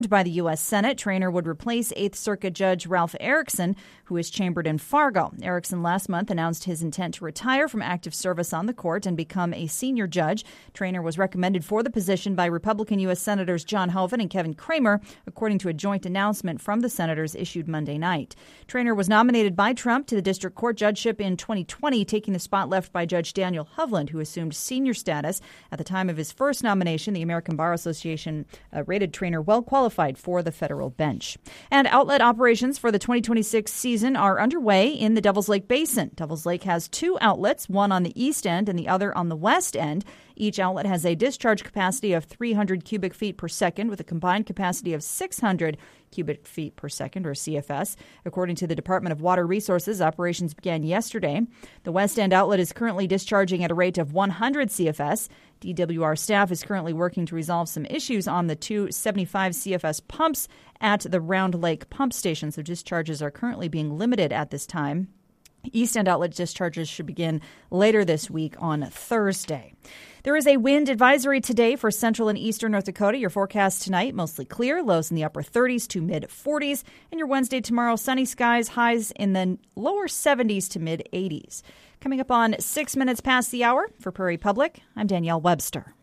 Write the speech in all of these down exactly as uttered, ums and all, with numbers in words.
By the U S Senate, Traynor would replace Eighth Circuit Judge Ralph Erickson, who is chambered in Fargo. Erickson last month announced his intent to retire from active service on the court and become a senior judge. Traynor was recommended for the position by Republican U S Senators John Hoeven and Kevin Cramer, according to a joint announcement from the senators issued Monday night. Traynor was nominated by Trump to the district court judgeship in twenty twenty, taking the spot left by Judge Daniel Hovland, who assumed senior status. At the time of his first nomination, the American Bar Association uh, rated Traynor well qualified for the federal bench. And outlet operations for the twenty twenty-six season are underway in the Devil's Lake Basin. Devil's Lake has two outlets, one on the east end and the other on the west end. Each outlet has a discharge capacity of three hundred cubic feet per second with a combined capacity of six hundred cubic feet per second, or C F S. According to the Department of Water Resources, operations began yesterday. The West End outlet is currently discharging at a rate of one hundred C F S. D W R staff is currently working to resolve some issues on the two seventy-five C F S pumps at the Round Lake pump station, so discharges are currently being limited at this time. East End outlet discharges should begin later this week on Thursday. There is a wind advisory today for central and eastern North Dakota. Your forecast tonight, mostly clear, lows in the upper thirties to mid forties. And your Wednesday tomorrow, sunny skies, highs in the lower seventies to mid eighties. Coming up on six minutes past the hour for Prairie Public, I'm Danielle Webster.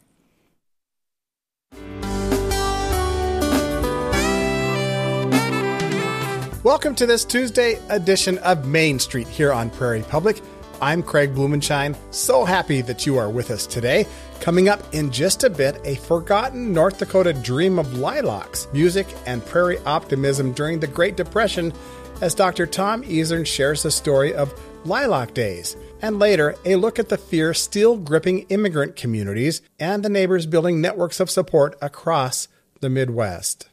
Welcome to this Tuesday edition of Main Street here on Prairie Public. I'm Craig Blumenshine. So happy that you are with us today. Coming up in just a bit, a forgotten North Dakota dream of lilacs, music, and prairie optimism during the Great Depression as Doctor Tom Easern shares the story of Lilac Days. And later, a look at the fear still gripping immigrant communities and the neighbors building networks of support across the Midwest.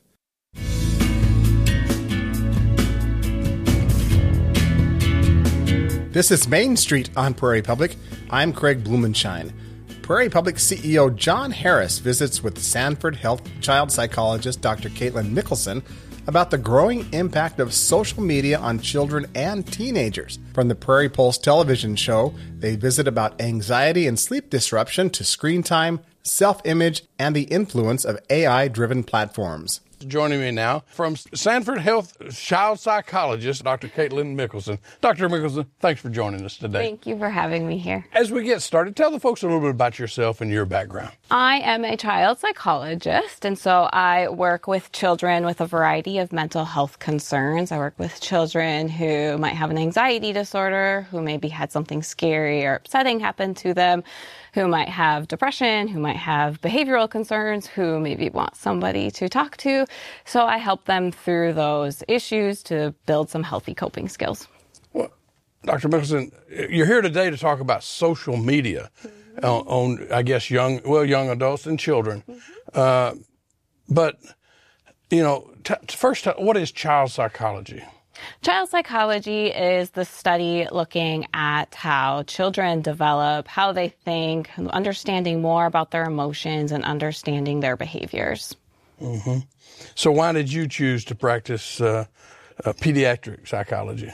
This is Main Street on Prairie Public. I'm Craig Blumenshine. Prairie Public C E O John Harris visits with Sanford Health child psychologist Doctor Caitlin Mickelson about the growing impact of social media on children and teenagers. From the Prairie Pulse television show, they visit about anxiety and sleep disruption to screen time, self-image, and the influence of A I-driven platforms. Joining me now from Sanford Health child psychologist, Doctor Caitlin Mickelson. Doctor Mickelson, thanks for joining us today. Thank you for having me here. As we get started, tell the folks a little bit about yourself and your background. I am a child psychologist, and so I work with children with a variety of mental health concerns. I work with children who might have an anxiety disorder, who maybe had something scary or upsetting happen to them, who might have depression, who might have behavioral concerns, who maybe want somebody to talk to. So I help them through those issues to build some healthy coping skills. Well, Doctor Mickelson, you're here today to talk about social media mm-hmm. on, on, I guess, young, well, young adults and children. Mm-hmm. Uh, but, you know, t- first, what is child psychology? Child psychology is the study looking at how children develop, how they think, understanding more about their emotions and understanding their behaviors. Mm-hmm. So why did you choose to practice uh, uh, pediatric psychology?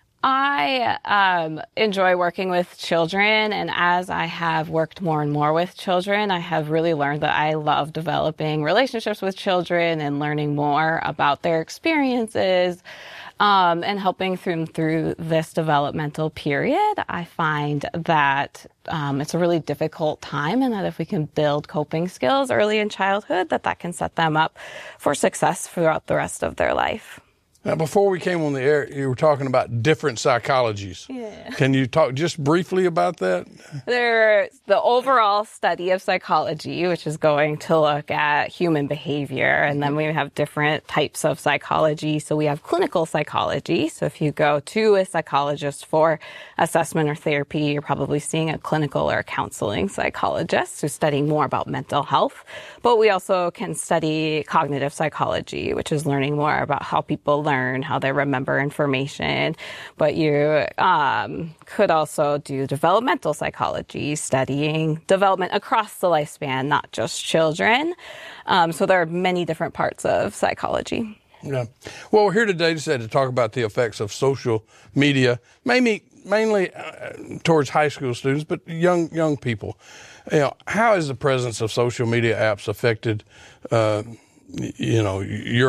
I um, enjoy working with children, and as I have worked more and more with children, I have really learned that I love developing relationships with children and learning more about their experiences. Um, and helping them through this developmental period. I find that um, it's a really difficult time, and that if we can build coping skills early in childhood, that that can set them up for success throughout the rest of their life. Now, before we came on the air, you were talking about different psychologies. Yeah. Can you talk just briefly about that? There's the overall study of psychology, which is going to look at human behavior. And then we have different types of psychology. So we have clinical psychology. So if you go to a psychologist for assessment or therapy, you're probably seeing a clinical or a counseling psychologist who's studying more about mental health. But we also can study cognitive psychology, which is learning more about how people learn, how they remember information. But you um, could also do developmental psychology, studying development across the lifespan, not just children. Um, so there are many different parts of psychology. Yeah. Well, we're here today to, to talk about the effects of social media, mainly mainly uh, towards high school students, but young young people. You know, how has the presence of social media apps affected uh, you know, you're